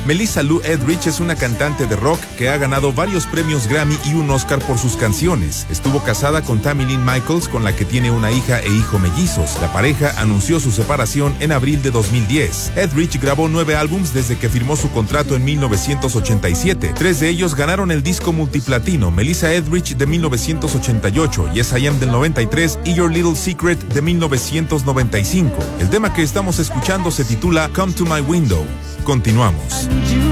Melissa Lou Etheridge es una cantante de rock que ha ganado varios premios Grammy y un Oscar por sus canciones. Estuvo casada con Tammy Lynn Michaels, con la que tiene una hija e hijo mellizos. La pareja anunció su separación en abril de 2010. Etheridge grabó 9 álbumes desde que firmó su contrato en 1987. 3 de ellos ganaron el disco multiplatino: Melissa Etheridge de 1988, Yes I Am del 93 y Your Little Secret de 1995. El tema que estamos escuchando se titula Come to My Window. Continuamos.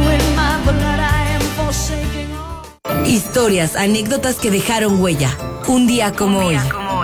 Historias, anécdotas que dejaron huella. Un día como hoy.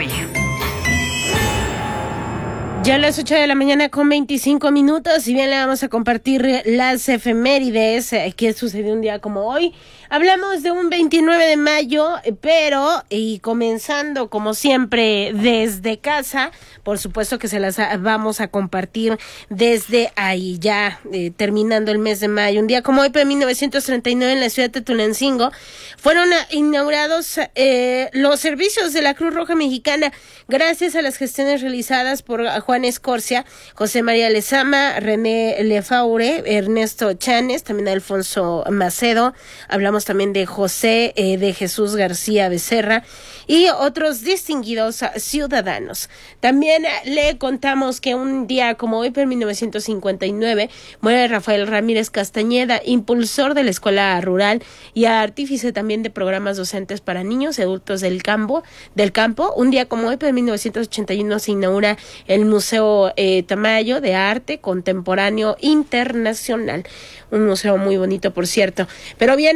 Ya a las 8 de la mañana con 25 minutos, y bien le vamos a compartir las efemérides que sucedió un día como hoy. Hablamos de un 29 de mayo, pero, y comenzando como siempre desde casa, por supuesto que se las vamos a compartir desde ahí, ya terminando el mes de mayo. Un día como hoy, pero en 1939, en la ciudad de Tulancingo, fueron inaugurados los servicios de la Cruz Roja Mexicana, gracias a las gestiones realizadas por Juan Escorcia, José María Lezama, René Lefaure, Ernesto Chanes, también Alfonso Macedo. Hablamos también de José de Jesús García Becerra y otros distinguidos ciudadanos. También le contamos que un día como hoy, pero en 1959, muere Rafael Ramírez Castañeda, impulsor de la escuela rural y artífice también de programas docentes para niños y adultos del campo. Un día como hoy, pero en 1981, se inaugura el Museo Tamayo de Arte Contemporáneo Internacional. Un museo muy bonito, por cierto. Pero bien,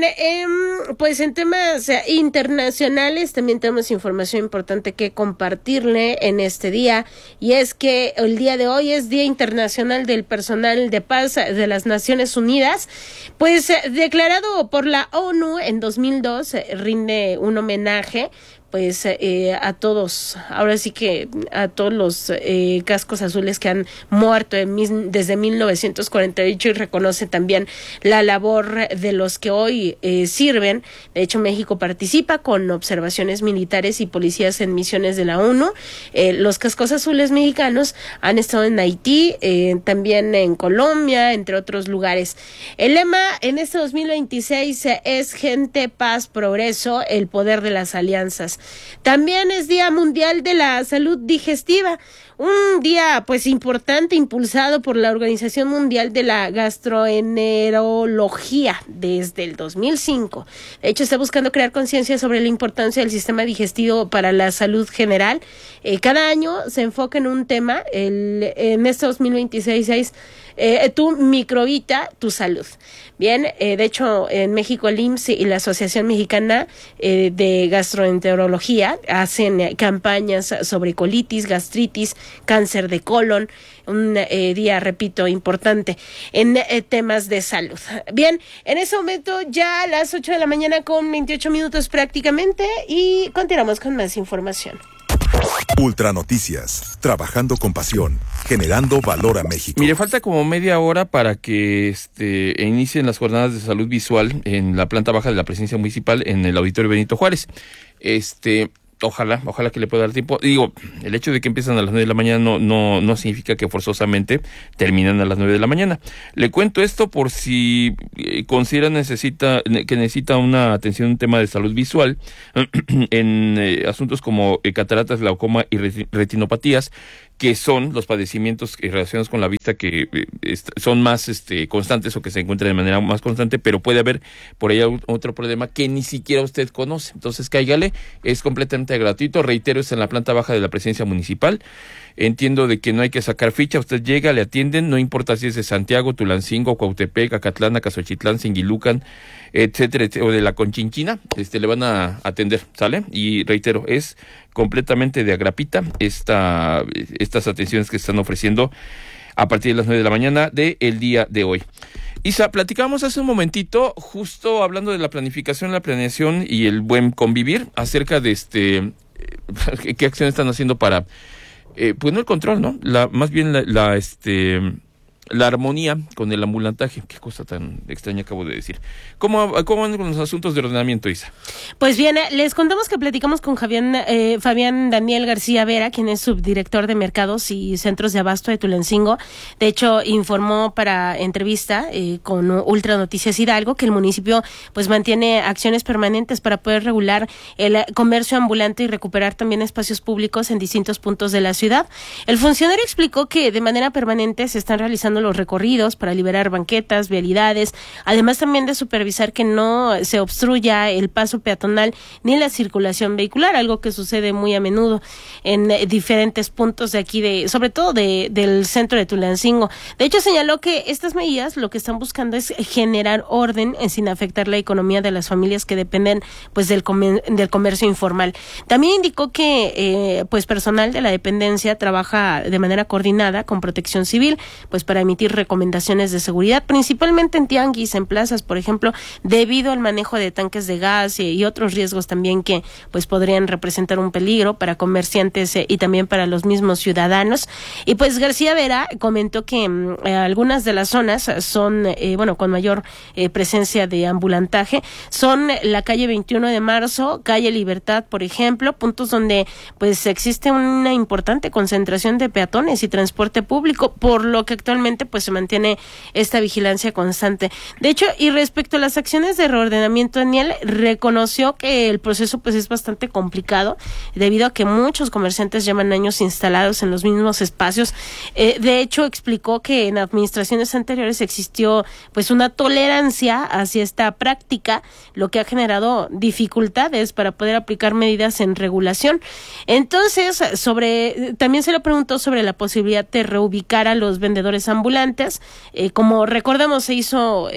pues en temas internacionales también tenemos información importante que compartirle en este día, y es que el día de hoy es Día Internacional del Personal de Paz de las Naciones Unidas. Pues declarado por la ONU en 2002, rinde un homenaje pues a todos, ahora sí que a todos los cascos azules que han muerto desde 1948, y reconoce también la labor de los que hoy sirven. De hecho, México participa con observaciones militares y policías en misiones de la ONU. Los cascos azules mexicanos han estado en Haití, también en Colombia, entre otros lugares. El lema en este 2026 es Gente, Paz, Progreso, el poder de las alianzas. También es Día Mundial de la Salud Digestiva, un día pues importante, impulsado por la Organización Mundial de la Gastroenterología desde el 2005. De hecho, está buscando crear conciencia sobre la importancia del sistema digestivo para la salud general. Cada año se enfoca en un tema. En este 2026 es tu microbiota, tu salud. Bien, de hecho, en México el IMSS y la Asociación Mexicana de Gastroenterología hacen campañas sobre colitis, gastritis, cáncer de colon. Un día, repito, importante en temas de salud. Bien, en ese momento ya a las 8 de la mañana con 28 minutos prácticamente, y continuamos con más información. Ultra Noticias, trabajando con pasión, generando valor a México. Mire, falta como media hora para que inicien las jornadas de salud visual en la planta baja de la Presidencia Municipal, en el Auditorio Benito Juárez. Ojalá que le pueda dar tiempo. Digo, el hecho de que empiezan a las 9 de la mañana no significa que forzosamente terminan a las 9 de la mañana. Le cuento esto por si considera que necesita una atención, un tema de salud visual en asuntos como cataratas, glaucoma y retinopatías, que son los padecimientos relacionados con la vista que son más constantes, o que se encuentran de manera más constante, pero puede haber por ahí otro problema que ni siquiera usted conoce. Entonces, cáigale, es completamente gratuito. Reitero, es en la planta baja de la Presidencia Municipal. Entiendo de que no hay que sacar ficha, usted llega, le atienden, no importa si es de Santiago, Tulancingo, Cuautepec, Acatlán, Acaxochitlán, Singilucan, etcétera, o de la Conchinchina, le van a atender, ¿sale? Y reitero, es completamente de agrapita estas atenciones que están ofreciendo a partir de las 9 de la mañana del día de hoy. Isa, platicamos hace un momentito, justo hablando de la planificación, la planeación y el buen convivir, acerca de qué acciones están haciendo para, pues no el control, ¿no? Más bien la armonía con el ambulantaje. Qué cosa tan extraña acabo de decir. ¿Cómo van con los asuntos de ordenamiento, Isa? Pues bien, les contamos que platicamos con Fabián Daniel García Vera, quien es subdirector de Mercados y Centros de Abasto de Tulancingo. De hecho, informó para entrevista con Ultra Noticias Hidalgo que el municipio pues mantiene acciones permanentes para poder regular el comercio ambulante y recuperar también espacios públicos en distintos puntos de la ciudad. El funcionario explicó que de manera permanente se están realizando los recorridos para liberar banquetas, vialidades, además también de supervisar que no se obstruya el paso peatonal ni la circulación vehicular, algo que sucede muy a menudo en diferentes puntos de aquí, sobre todo del centro de Tulancingo. De hecho, señaló que estas medidas lo que están buscando es generar orden sin afectar la economía de las familias que dependen pues del comercio informal. También indicó que pues personal de la dependencia trabaja de manera coordinada con Protección Civil, pues para emitir recomendaciones de seguridad, principalmente en tianguis, en plazas, por ejemplo, debido al manejo de tanques de gas y otros riesgos también que pues podrían representar un peligro para comerciantes y también para los mismos ciudadanos. Y pues García Vera comentó que algunas de las zonas son, con mayor presencia de ambulantaje, son la calle 21 de Marzo, calle Libertad, por ejemplo, puntos donde pues existe una importante concentración de peatones y transporte público, por lo que actualmente pues se mantiene esta vigilancia constante. De hecho, y respecto a las acciones de reordenamiento, Daniel reconoció que el proceso pues es bastante complicado debido a que muchos comerciantes llevan años instalados en los mismos espacios. De hecho, explicó que en administraciones anteriores existió pues una tolerancia hacia esta práctica, lo que ha generado dificultades para poder aplicar medidas en regulación. Entonces, también se le preguntó sobre la posibilidad de reubicar a los vendedores ambulantes, como recordamos se hizo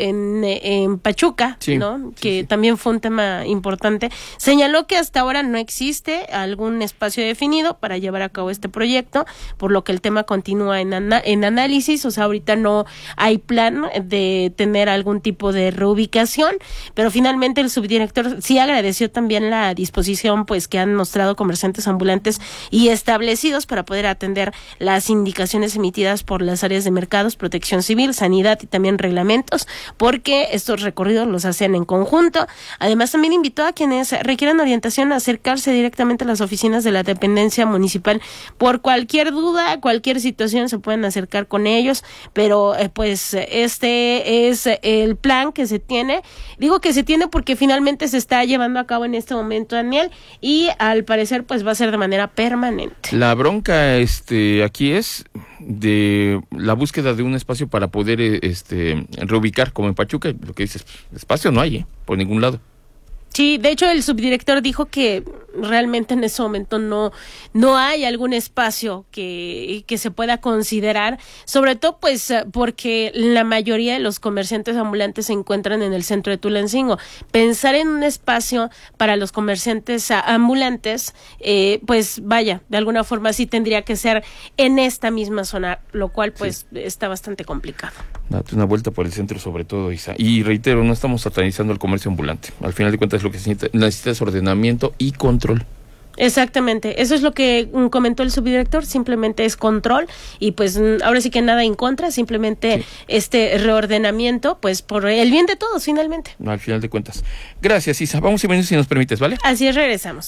en Pachuca, sí, ¿no? Que también fue un tema importante. Señaló que hasta ahora no existe algún espacio definido para llevar a cabo este proyecto, por lo que el tema continúa en análisis. O sea, ahorita no hay plan de tener algún tipo de reubicación, pero finalmente el subdirector sí agradeció también la disposición pues que han mostrado comerciantes ambulantes y establecidos para poder atender las indicaciones emitidas por las áreas de mercados, Protección Civil, Sanidad y también reglamentos, porque estos recorridos los hacen en conjunto. Además, también invitó a quienes requieran orientación a acercarse directamente a las oficinas de la dependencia municipal. Por cualquier duda, cualquier situación, se pueden acercar con ellos, pero pues este es el plan que se tiene. Digo que se tiene porque finalmente se está llevando a cabo en este momento, Daniel, y al parecer pues va a ser de manera permanente. La bronca aquí es de la búsqueda de un espacio para poder reubicar, como en Pachuca. Lo que dices, espacio no hay, por ningún lado. Sí, de hecho el subdirector dijo que realmente en ese momento no hay algún espacio que se pueda considerar, sobre todo pues porque la mayoría de los comerciantes ambulantes se encuentran en el centro de Tulancingo. Pensar en un espacio para los comerciantes ambulantes, pues vaya, de alguna forma sí tendría que ser en esta misma zona, lo cual pues sí está bastante complicado. Date una vuelta por el centro sobre todo, Isa. Y reitero, no estamos satanizando el comercio ambulante. Al final de cuentas lo que se necesita es ordenamiento y control. Exactamente, eso es lo que comentó el subdirector, simplemente es control y pues ahora sí que nada en contra, simplemente sí, este reordenamiento pues por el bien de todos finalmente. No, al final de cuentas. Gracias, Isa. Vamos y venimos si nos permites, ¿vale? Así es, regresamos.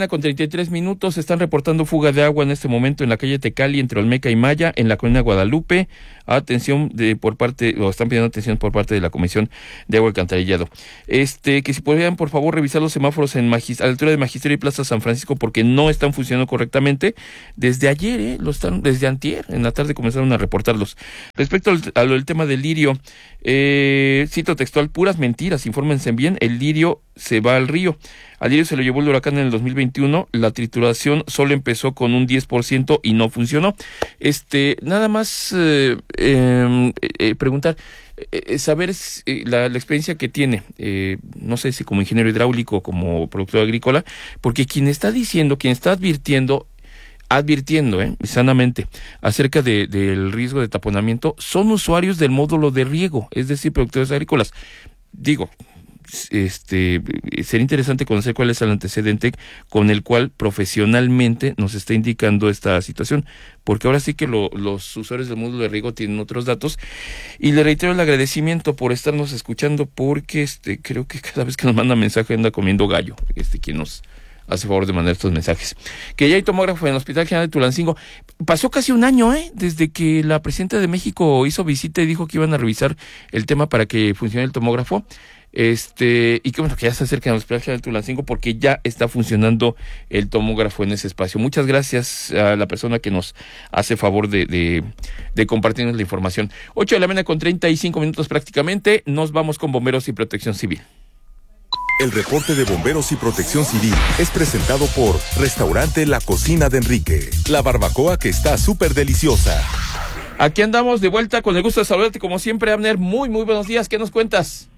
8:33 están reportando fuga de agua en este momento en la calle Tecali entre Olmeca y Maya, en la colonia Guadalupe. Están pidiendo atención por parte de la Comisión de Agua y Alcantarillado. Que si podrían por favor revisar los semáforos a la altura de Magisterio y Plaza San Francisco, porque no están funcionando correctamente. Desde ayer, desde antier, en la tarde comenzaron a reportarlos. Respecto al tema del lirio, cito textual, puras mentiras, infórmense bien, el lirio se va al río. Al lirio se lo llevó el huracán en el 2021, la trituración solo empezó con un 10% y no funcionó. Nada más preguntar, saber la experiencia que tiene, no sé si como ingeniero hidráulico o como productor agrícola, porque quien está advirtiendo sanamente acerca del riesgo de taponamiento son usuarios del módulo de riego, es decir, productores agrícolas. Digo, sería interesante conocer cuál es el antecedente con el cual profesionalmente nos está indicando esta situación, porque ahora sí que los usuarios del módulo de riego tienen otros datos, y le reitero el agradecimiento por estarnos escuchando, porque creo que cada vez que nos manda mensaje anda comiendo gallo, quien nos hace favor de mandar estos mensajes. Que ya hay tomógrafo en el Hospital General de Tulancingo. Pasó casi un año, desde que la presidenta de México hizo visita y dijo que iban a revisar el tema para que funcione el tomógrafo. Y que bueno, que ya se acercan al Hospital General de Tulancingo, porque ya está funcionando el tomógrafo en ese espacio. Muchas gracias a la persona que nos hace favor de compartirnos la información. 8:35 prácticamente. Nos vamos con Bomberos y Protección Civil. El reporte de Bomberos y Protección Civil es presentado por Restaurante La Cocina de Enrique, la barbacoa que está súper deliciosa. Aquí andamos de vuelta con el gusto de saludarte como siempre, Abner. Muy buenos días. ¿Qué nos cuentas?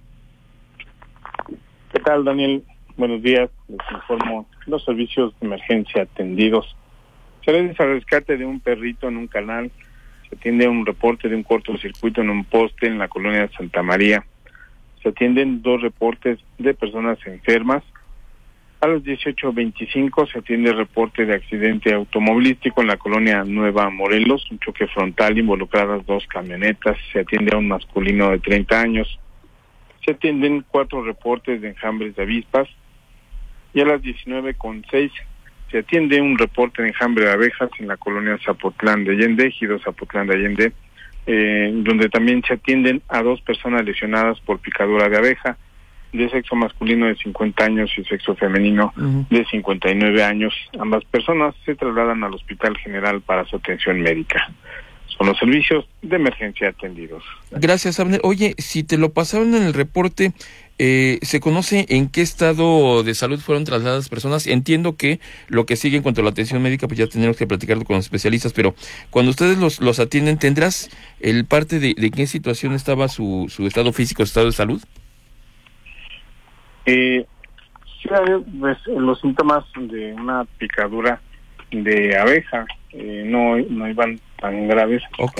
¿Qué tal, Daniel? Buenos días. Les informo los servicios de emergencia atendidos. Se realiza el rescate de un perrito en un canal. Se atiende un reporte de un cortocircuito en un poste en la colonia de Santa María. Se atienden 2 reportes de personas enfermas. A las 18:25 se atiende el reporte de accidente automovilístico en la colonia Nueva Morelos, un choque frontal, involucradas 2 camionetas. Se atiende a un masculino de 30 años. Se atienden 4 reportes de enjambres de avispas. Y a las 19:06 se atiende un reporte de enjambre de abejas en la colonia Zapotlán de Allende, ejido Zapotlán de Allende, donde también se atienden a 2 personas lesionadas por picadura de abeja, de sexo masculino de 50 años y sexo femenino de 59 años. Ambas personas se trasladan al Hospital General para su atención médica. Son los servicios de emergencia atendidos. Gracias, Abner. Oye, si te lo pasaron en el reporte, ¿se conoce en qué estado de salud fueron trasladadas personas? Entiendo que lo que sigue en cuanto a la atención médica, pues ya tenemos que platicarlo con los especialistas, pero cuando ustedes los atienden, ¿tendrás el parte de qué situación estaba su estado físico, su estado de salud? Sí, pues, los síntomas de una picadura de abeja no iban tan graves,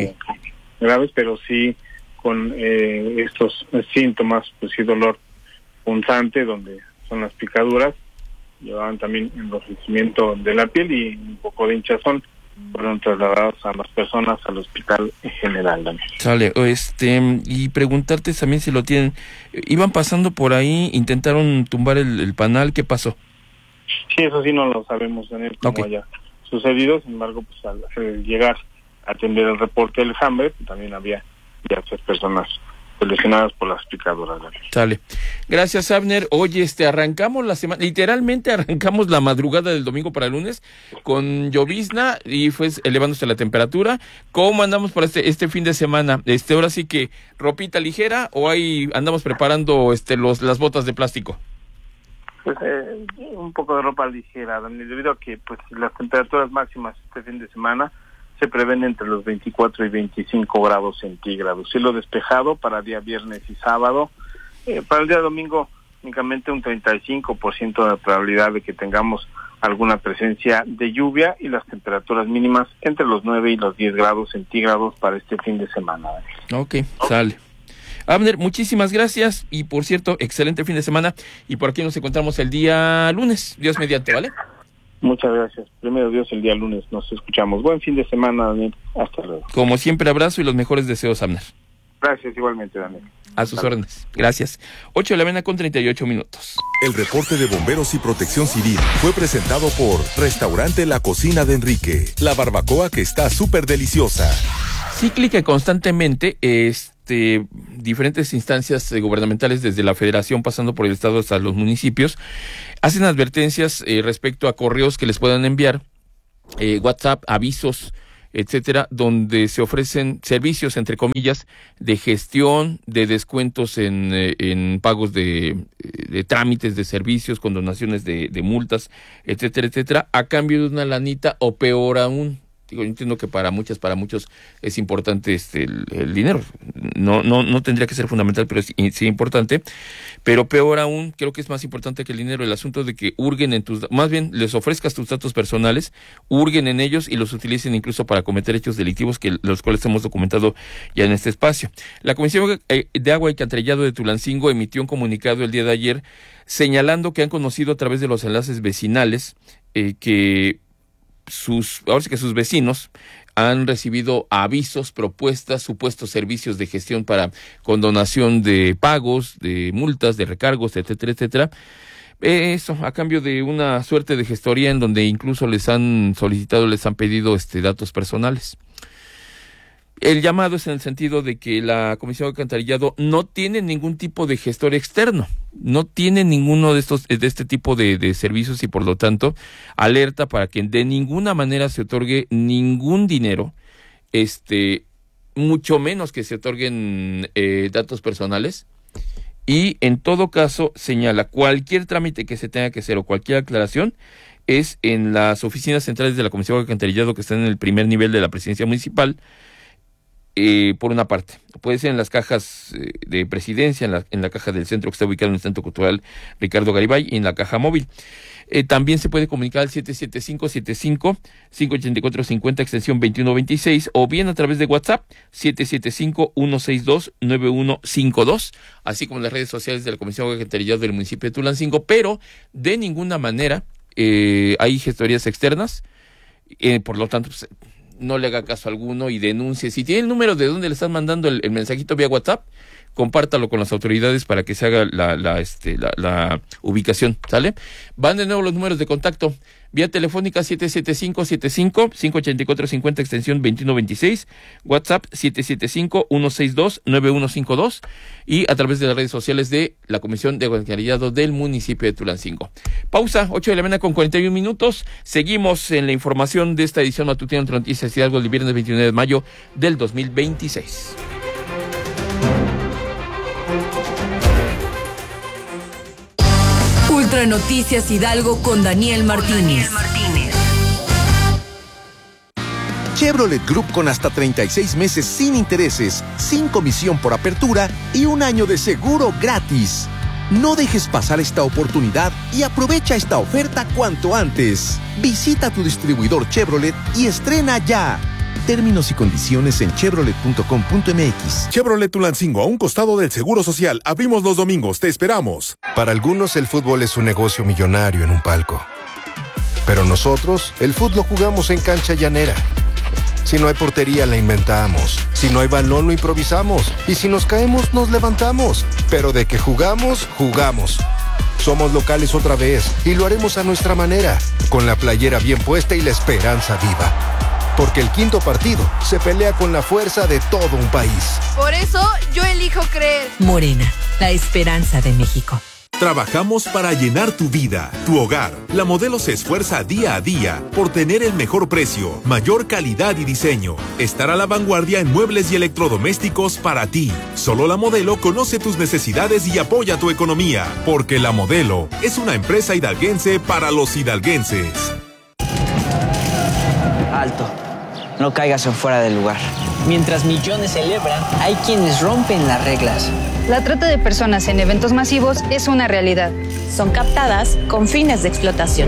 pero sí con estos síntomas, pues sí, dolor punzante, donde son las picaduras, llevaban también enrojecimiento de la piel y un poco de hinchazón. Fueron trasladados a las personas al Hospital General, Daniel. Sale, y preguntarte también si lo tienen. Iban pasando por ahí, intentaron tumbar el panal, ¿qué pasó? Sí, eso sí no lo sabemos, Daniel, cómo haya sucedido. Sin embargo, pues al llegar a atender el reporte del enjambre, también había ya 3 personas lesionadas por las picaduras. Sale. Gracias, Abner. Oye, arrancamos la semana, literalmente arrancamos la madrugada del domingo para el lunes con llovizna y fue elevándose la temperatura. ¿Cómo andamos para este fin de semana? Ahora sí que ropita ligera o ahí andamos preparando las botas de plástico. Pues un poco de ropa ligera, Daniel, debido a que pues las temperaturas máximas este fin de semana se prevén entre los 24 y 25 grados centígrados. Cielo despejado para día viernes y sábado. Para el día domingo únicamente un 35% de probabilidad de que tengamos alguna presencia de lluvia y las temperaturas mínimas entre los 9 y los 10 grados centígrados para este fin de semana. Ok, sale. Abner, muchísimas gracias y por cierto, excelente fin de semana y por aquí nos encontramos el día lunes, Dios mediante, ¿vale? Muchas gracias. Primero Dios, el día lunes nos escuchamos. Buen fin de semana, Daniel. Hasta luego. Como siempre, abrazo y los mejores deseos, Abner. Gracias, igualmente, Daniel. A sus órdenes. Gracias. 8:38. El reporte de Bomberos y Protección Civil fue presentado por Restaurante La Cocina de Enrique, la barbacoa que está súper deliciosa. Cíclica y constantemente, diferentes instancias gubernamentales, desde la Federación pasando por el Estado hasta los municipios, hacen advertencias respecto a correos que les puedan enviar, WhatsApp, avisos, etcétera, donde se ofrecen servicios, entre comillas, de gestión, de descuentos en pagos de trámites de servicios, condonaciones de multas, etcétera, etcétera, a cambio de una lanita o peor aún, Digo, yo entiendo que para muchos es importante el dinero. No tendría que ser fundamental, pero sí importante. Pero peor aún, creo que es más importante que el dinero el asunto de que hurguen en más bien les ofrezcas tus datos personales, hurguen en ellos y los utilicen incluso para cometer hechos delictivos, los cuales hemos documentado ya en este espacio. La Comisión de Agua y Alcantarillado de Tulancingo emitió un comunicado el día de ayer señalando que han conocido a través de los enlaces vecinales que sus vecinos han recibido avisos, propuestas, supuestos servicios de gestión para condonación de pagos, de multas, de recargos, etcétera, etcétera. Eso, a cambio de una suerte de gestoría en donde incluso les han pedido datos personales. El llamado es en el sentido de que la Comisión de Alcantarillado no tiene ningún tipo de gestor externo, no tiene ninguno de este tipo de servicios y por lo tanto alerta para que de ninguna manera se otorgue ningún dinero, mucho menos que se otorguen datos personales. Y en todo caso señala cualquier trámite que se tenga que hacer o cualquier aclaración es en las oficinas centrales de la Comisión de Alcantarillado que están en el primer nivel de la presidencia municipal. Por una parte, puede ser en las cajas de presidencia, en la caja del centro que está ubicado en el Centro Cultural Ricardo Garibay y en la caja móvil. También se puede comunicar al 775-584-50 extensión 2126 o bien a través de WhatsApp 775-162-9152, así como en las redes sociales de la Comisión de Alcantarillado del municipio de Tulancingo, pero de ninguna manera hay gestorías externas, por lo tanto no le haga caso alguno y denuncie. Si tiene el número de donde le están mandando el mensajito vía WhatsApp, compártalo con las autoridades para que se haga la ubicación, ¿sale? Van de nuevo los números de contacto. Vía telefónica 775-584-50 extensión 2126, WhatsApp 775-162-9152 y a través de las redes sociales de la Comisión de Alcantarillado del municipio de Tulancingo. Pausa, 8:41 a.m. Seguimos en la información de esta edición matutina de Noticias Hidalgo el viernes 29 de mayo del 2026. Ultra Noticias Hidalgo con Daniel Martínez. Chevrolet Group con hasta 36 meses sin intereses, sin comisión por apertura y un año de seguro gratis. No dejes pasar esta oportunidad y aprovecha esta oferta cuanto antes. Visita tu distribuidor Chevrolet y estrena ya. Términos y condiciones en chevrolet.com.mx. Chevrolet Tulancingo, a un costado del Seguro Social. Abrimos los domingos, te esperamos. Para algunos el fútbol es un negocio millonario en un palco. Pero nosotros, el fútbol lo jugamos en cancha llanera. Si no hay portería, la inventamos. Si no hay balón, lo improvisamos. Y si nos caemos, nos levantamos. Pero de que jugamos, jugamos. Somos locales otra vez y lo haremos a nuestra manera, con la playera bien puesta y la esperanza viva. Porque el quinto partido se pelea con la fuerza de todo un país. Por eso, yo elijo creer. Morena, la esperanza de México. Trabajamos para llenar tu vida, tu hogar. La Modelo se esfuerza día a día por tener el mejor precio, mayor calidad y diseño. Estar a la vanguardia en muebles y electrodomésticos para ti. Solo La Modelo conoce tus necesidades y apoya tu economía. Porque La Modelo es una empresa hidalguense para los hidalguenses. Alto, no caigas en fuera del lugar. Mientras millones celebran, hay quienes rompen las reglas. La trata de personas en eventos masivos es una realidad. Son captadas con fines de explotación.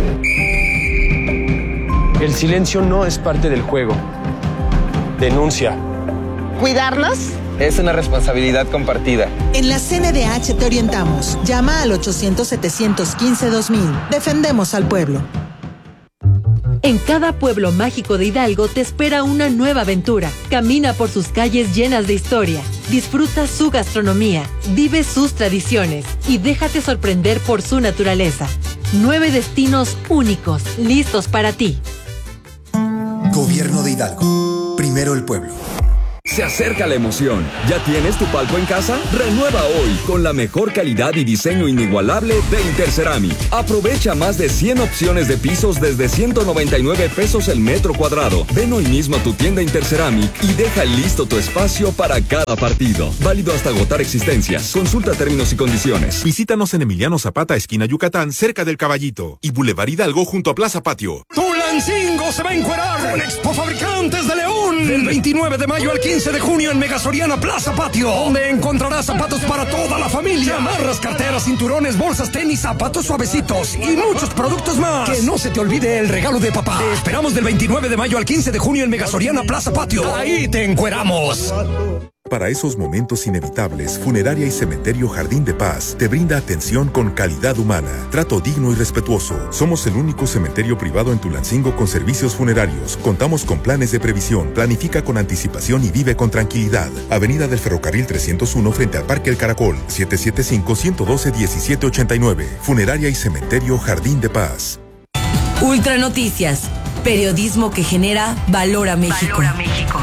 El silencio no es parte del juego. Denuncia. ¿Cuidarnos? Es una responsabilidad compartida. En la CNDH te orientamos. Llama al 800-715-2000. Defendemos al pueblo. En cada pueblo mágico de Hidalgo te espera una nueva aventura. Camina por sus calles llenas de historia. Disfruta su gastronomía, vive sus tradiciones y déjate sorprender por su naturaleza. 9 destinos únicos, listos para ti. Gobierno de Hidalgo. Primero el pueblo. Se acerca la emoción. ¿Ya tienes tu palco en casa? Renueva hoy con la mejor calidad y diseño inigualable de Interceramic. Aprovecha más de 100 opciones de pisos desde 199 pesos el metro cuadrado. Ven hoy mismo a tu tienda Interceramic y deja listo tu espacio para cada partido. Válido hasta agotar existencias. Consulta términos y condiciones. Visítanos en Emiliano Zapata, esquina Yucatán, cerca del Caballito, y Boulevard Hidalgo junto a Plaza Patio. Tulancingo Tulancingo se va a encuerar con Expo Fabricantes de León. Del 29 de mayo al 15 de junio en Mega Soriana Plaza Patio, donde encontrarás zapatos para toda la familia, chamarras, carteras, cinturones, bolsas, tenis, zapatos suavecitos y muchos productos más. Que no se te olvide el regalo de papá. Te esperamos del 29 de mayo al 15 de junio en Mega Soriana Plaza Patio. Ahí te encueramos. Para esos momentos inevitables, Funeraria y Cementerio Jardín de Paz te brinda atención con calidad humana, trato digno y respetuoso. Somos el único cementerio privado en Tulancingo con servicios funerarios. Contamos con planes de previsión, planifica con anticipación y vive con tranquilidad. Avenida del Ferrocarril 301 frente al Parque El Caracol, 775-112-1789. Funeraria y Cementerio Jardín de Paz. Ultra Noticias, periodismo que genera valor a México. Valor a México.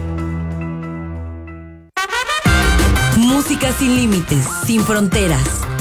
Música sin límites, sin fronteras,